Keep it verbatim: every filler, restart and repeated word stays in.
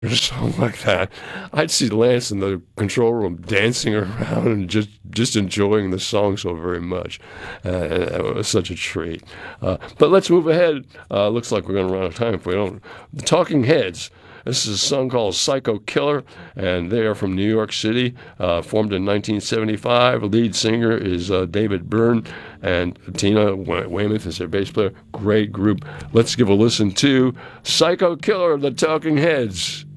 or something like that, I'd see Lance in the control room dancing around and just just enjoying the song so very much. Uh, it was such a treat. Uh, but let's move ahead. Uh, looks like we're going to run out of time if we don't. The Talking Heads. This is a song called Psycho Killer, and they are from New York City, uh, formed in nineteen seventy-five. Lead singer is uh, David Byrne, and Tina Weymouth is their bass player. Great group. Let's give a listen to Psycho Killer, the Talking Heads.